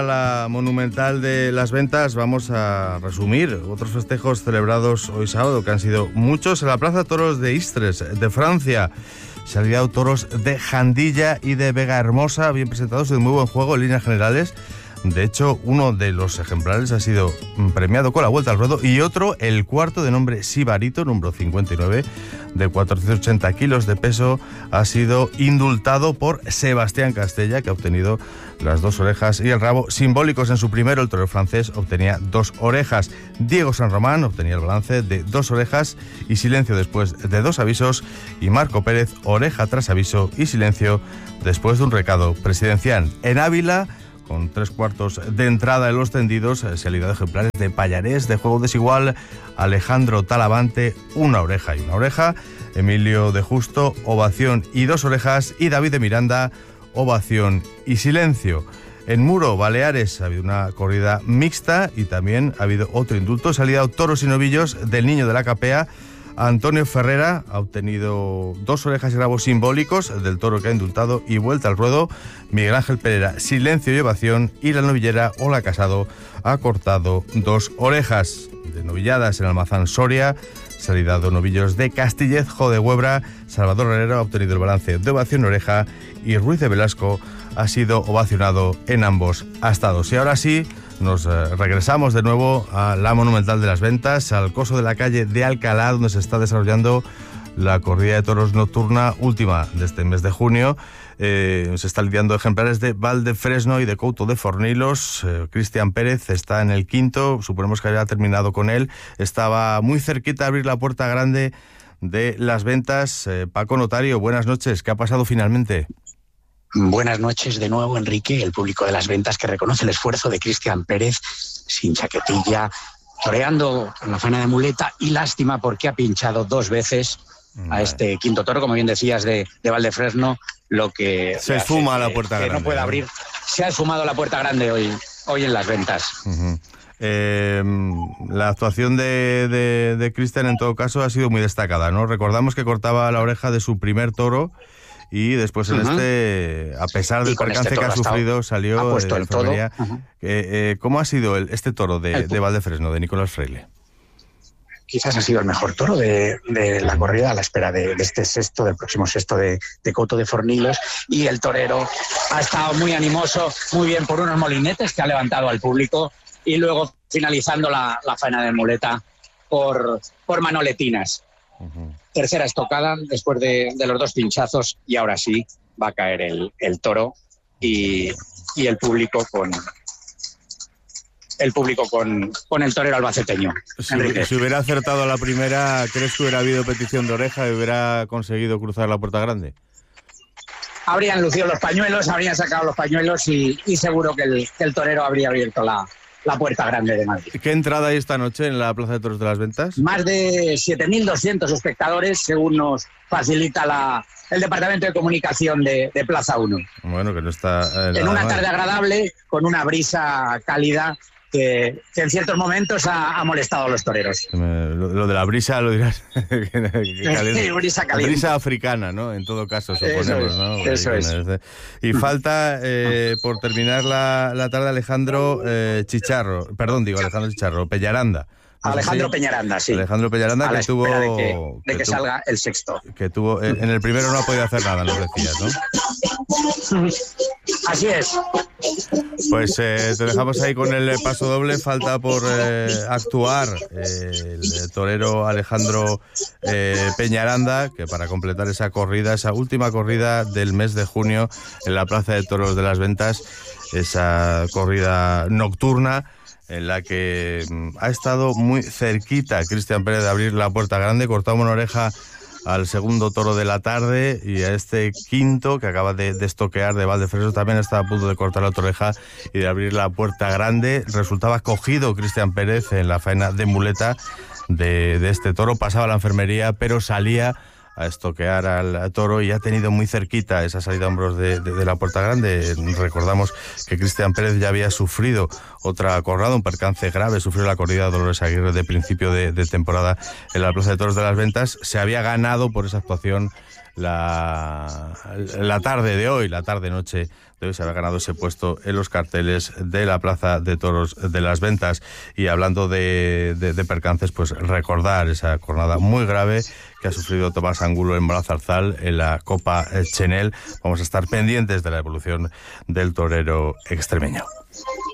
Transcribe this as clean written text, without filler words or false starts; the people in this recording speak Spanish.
La Monumental de las Ventas, vamos a resumir otros festejos celebrados hoy sábado, que han sido muchos. En la Plaza de Toros de Istres, de Francia, se han lidiado toros de Jandilla y de Vega Hermosa, bien presentados y de muy buen juego en líneas generales. De hecho, uno de los ejemplares ha sido premiado con la vuelta al ruedo y otro, el cuarto, de nombre Sibarito, número 59, de 480 kilos de peso, ha sido indultado por Sebastián Castella, que ha obtenido las 2 orejas y el rabo simbólicos en su primero. El torero francés obtenía 2 orejas. Diego San Román obtenía el balance de 2 orejas y silencio después de 2 avisos. Y Marco Pérez, oreja tras aviso y silencio después de un recado presidencial. En Ávila, con 3/4 de entrada en los tendidos, se han lidiado ejemplares de Payarés, de juego desigual, Alejandro Talavante, 1 oreja y 1 oreja, Emilio de Justo, ovación y 2 orejas, y David de Miranda, ovación y silencio. En Muro, Baleares, ha habido una corrida mixta y también ha habido otro indulto. Se han lidiado toros y novillos del Niño de la Capea. Antonio Ferrera ha obtenido 2 orejas y rabos simbólicos del toro que ha indultado y vuelta al ruedo. Miguel Ángel Pereira, silencio y ovación, y la novillera Ola Casado ha cortado 2 orejas. De novilladas en Almazán Soria se han lidiado novillos de Castillez, Jo de Huebra. Salvador Herrera ha obtenido el balance de ovación y oreja, y Ruiz de Velasco ha sido ovacionado en ambos astados. Y ahora sí, nos regresamos de nuevo a la Monumental de las Ventas, al coso de la calle de Alcalá, donde se está desarrollando la corrida de toros nocturna última de este mes de junio. Se están lidiando ejemplares de Valdefresno y de Couto de Fornilos. Cristian Pérez está en el quinto, suponemos que haya terminado con él. Estaba muy cerquita de abrir la puerta grande de las ventas. Paco Notario, buenas noches. ¿Qué ha pasado finalmente? Buenas noches de nuevo, Enrique, el público de las ventas, que reconoce el esfuerzo de Cristian Pérez, sin chaquetilla, toreando en la faena de muleta, y lástima porque ha pinchado 2 veces a este quinto toro, como bien decías, de Valdefresno, lo que se esfuma la puerta grande. No puede abrir. Se ha esfumado la puerta grande hoy en las ventas. Uh-huh. La actuación de Cristian, en todo caso, ha sido muy destacada, ¿no? Recordamos que cortaba la oreja de su primer toro, y después en a pesar del percance que ha sufrido, salió ha puesto el todo. ¿Cómo ha sido este toro de Valdefresno, de Nicolás Freile? Quizás ha sido el mejor toro de la corrida, a la espera de este sexto, del próximo sexto de Couto de Fornilos, y el torero ha estado muy animoso, muy bien, por unos molinetes que ha levantado al público, y luego finalizando la faena de muleta por manoletinas. Uh-huh. Tercera estocada después de los 2 pinchazos, y ahora sí va a caer el toro y el público con el torero albaceteño. Si hubiera acertado a la primera, ¿crees que hubiera habido petición de oreja y hubiera conseguido cruzar la puerta grande? Habrían lucido los pañuelos, habrían sacado los pañuelos, y seguro que el torero habría abierto la puerta grande de Madrid. ¿Qué entrada hay esta noche en la Plaza de Toros de las Ventas? Más de 7.200 espectadores, según nos facilita el Departamento de Comunicación de Plaza 1. Bueno, que no está... en una tarde agradable, con una brisa cálida que en ciertos momentos ha molestado a los toreros. Lo de la brisa lo dirás. Brisa caliente. Brisa africana, ¿no? En todo caso, suponemos, ¿no? Eso es. Y falta, por terminar la tarde, Alejandro Chicharro, Peñaranda. Alejandro Peñaranda, sí. Alejandro Peñaranda, que tuvo... de que salga el sexto. Que tuvo... En el primero no ha podido hacer nada, nos decías, ¿no? Así es. Pues te dejamos ahí con el paso doble. Falta por actuar el torero Alejandro Peñaranda, que para completar esa última corrida del mes de junio en la Plaza de Toros de las Ventas, esa corrida nocturna, en la que ha estado muy cerquita Cristian Pérez de abrir la puerta grande. Cortaba una oreja al segundo toro de la tarde, y a este quinto que acaba de estoquear de Valdefresno también estaba a punto de cortar la otra oreja y de abrir la puerta grande. Resultaba cogido Cristian Pérez en la faena de muleta de este toro. Pasaba a la enfermería, pero salía a estoquear al toro, y ha tenido muy cerquita esa salida a hombros de la puerta grande. Recordamos que Cristian Pérez ya había sufrido otra corrada, un percance grave, sufrió la corrida de Dolores Aguirre de principio de temporada en la Plaza de Toros de las Ventas. Se había ganado por esa actuación la tarde de hoy, la tarde-noche de hoy, se había ganado ese puesto en los carteles de la Plaza de Toros de las Ventas. Y hablando de percances, pues recordar esa jornada muy grave que ha sufrido Tomás Angulo en Malazarzal en la Copa Chenel. Vamos a estar pendientes de la evolución del torero extremeño.